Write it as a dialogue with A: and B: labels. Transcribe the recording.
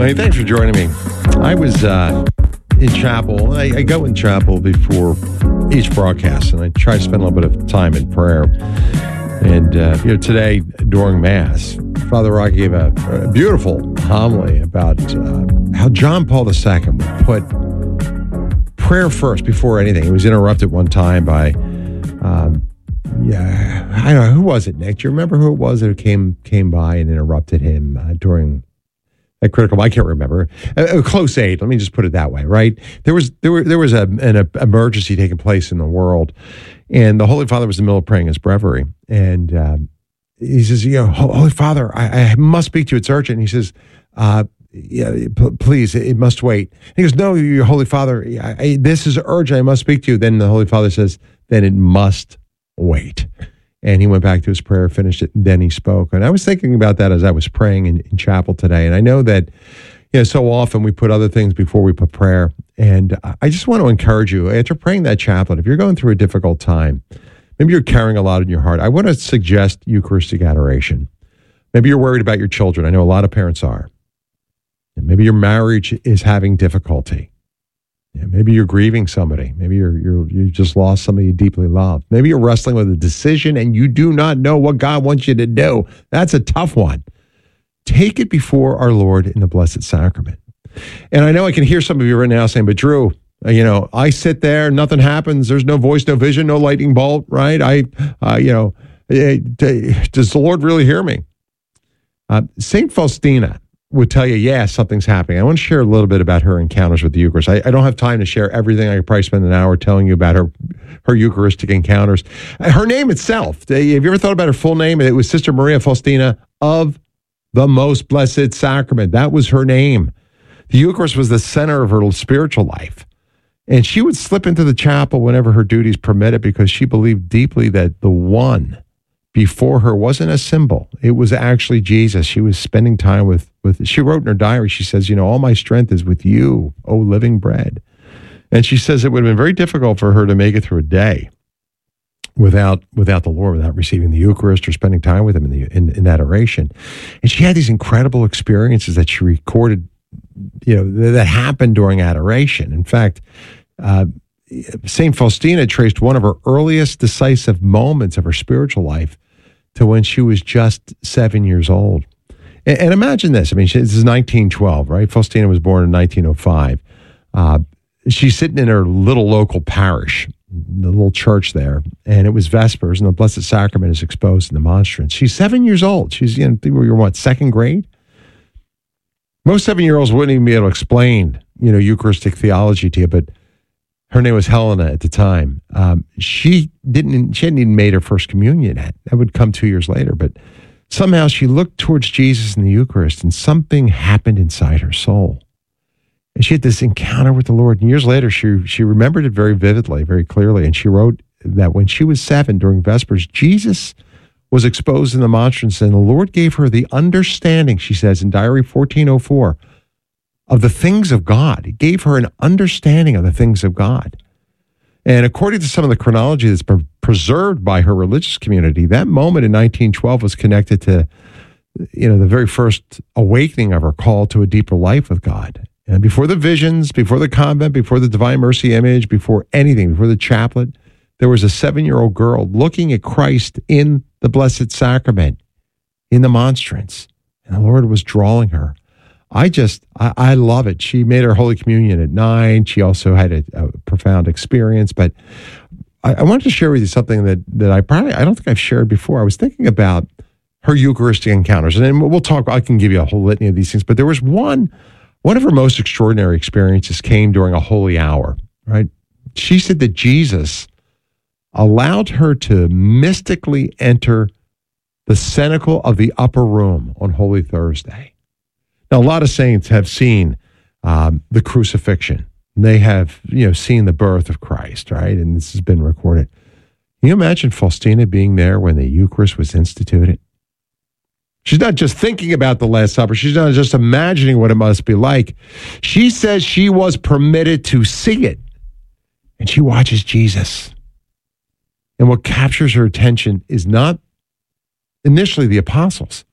A: Hey, thanks for joining me. I was in chapel. I go in chapel before each broadcast, and I try to spend a little bit of time in prayer. And today during Mass, Father Rocky gave a beautiful homily about how John Paul II would put prayer first before anything. He was interrupted one time by, I don't know, who was it, Nick? Do you remember who it was that came by and interrupted him during a critical? I can't remember. A close aid. Let me just put it that way, right? There was an emergency taking place in the world, and the Holy Father was in the middle of praying his breviary, and he says, Holy Father, I must speak to you. It's urgent. And he says, please, it must wait. He goes, no, your Holy Father, this is urgent. I must speak to you. Then the Holy Father says, then it must wait. And he went back to his prayer, finished it, and then he spoke. And I was thinking about that as I was praying in chapel today. And I know that, so often we put other things before we put prayer. And I just want to encourage you, after praying that chaplet, if you're going through a difficult time, maybe you're carrying a lot in your heart, I want to suggest Eucharistic adoration. Maybe you're worried about your children. I know a lot of parents are. And maybe your marriage is having difficulty. Maybe you're grieving somebody. Maybe you just lost somebody you deeply love. Maybe you're wrestling with a decision and you do not know what God wants you to do. That's a tough one. Take it before our Lord in the Blessed Sacrament. And I know I can hear some of you right now saying, but Drew, I sit there, nothing happens. There's no voice, no vision, no lightning bolt, right? Does the Lord really hear me? Saint Faustina would tell you, something's happening. I want to share a little bit about her encounters with the Eucharist. I don't have time to share everything. I could probably spend an hour telling you about her Eucharistic encounters. Her name itself, have you ever thought about her full name? It was Sister Maria Faustina of the Most Blessed Sacrament. That was her name. The Eucharist was the center of her spiritual life. And she would slip into the chapel whenever her duties permitted because she believed deeply that the one before her wasn't a symbol. It was actually Jesus. She was spending time with she wrote in her diary, she says, all my strength is with you, O living bread. And she says it would have been very difficult for her to make it through a day without the Lord, without receiving the Eucharist or spending time with him in adoration. And she had these incredible experiences that she recorded, that happened during adoration. In fact, St. Faustina traced one of her earliest decisive moments of her spiritual life to when she was just 7 years old. And imagine this. This is 1912, right? Faustina was born in 1905. She's sitting in her little local parish, the little church there, and it was Vespers, and the Blessed Sacrament is exposed in the monstrance. She's 7 years old. She's, you're what, second grade? Most 7-year-olds wouldn't even be able to explain, Eucharistic theology to you, but her name was Helena at the time. She hadn't even made her first communion yet. That would come 2 years later, but somehow she looked towards Jesus in the Eucharist, and something happened inside her soul. And she had this encounter with the Lord. And years later, she remembered it very vividly, very clearly. And she wrote that when she was 7 during Vespers, Jesus was exposed in the monstrance, and the Lord gave her the understanding, she says in Diary 1404, of the things of God. He gave her an understanding of the things of God. And according to some of the chronology that's been preserved by her religious community, that moment in 1912 was connected to, the very first awakening of her call to a deeper life with God. And before the visions, before the convent, before the Divine Mercy image, before anything, before the chaplet, there was a 7-year-old girl looking at Christ in the Blessed Sacrament, in the monstrance. And the Lord was drawing her. I love it. She made her Holy Communion at 9. She also had a profound experience. But I wanted to share with you something that I don't think I've shared before. I was thinking about her Eucharistic encounters. And then we'll talk, I can give you a whole litany of these things. But there was one of her most extraordinary experiences came during a holy hour, right? She said that Jesus allowed her to mystically enter the cenacle of the upper room on Holy Thursday. Now, a lot of saints have seen the crucifixion. They have, seen the birth of Christ, right? And this has been recorded. Can you imagine Faustina being there when the Eucharist was instituted? She's not just thinking about the Last Supper. She's not just imagining what it must be like. She says she was permitted to see it. And she watches Jesus. And what captures her attention is not initially the apostles.